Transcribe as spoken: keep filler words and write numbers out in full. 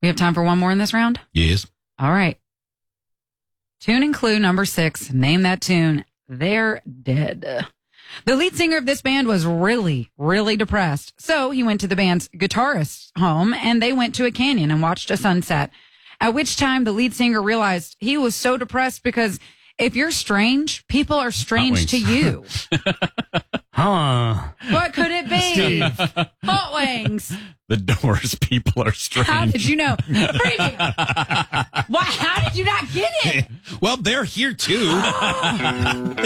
We have time for one more in this round? Yes. All right. Tune and clue number six. Name that tune. They're Dead. The lead singer of this band was really, really depressed. So he went to the band's guitarist's home and they went to a canyon and watched a sunset. At which time the lead singer realized he was so depressed because if you're strange, people are strange to you. Huh. What could it be? Steve. Hot wings. The Doors, people are strange. How did you know? Preview. Why? How did you not get it? Well, they're here too.